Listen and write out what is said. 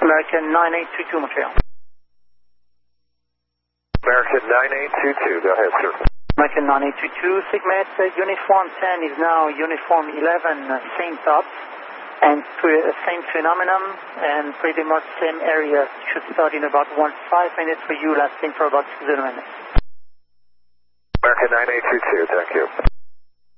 American 9822 Montreal. American 9822, go ahead, sir. American 9822, Sigmet, uniform 10 is now uniform 11, same top, and same phenomenon, and pretty much same area. Should start in about 5 minutes for you, lasting for about 6 minutes. American 9822, thank you.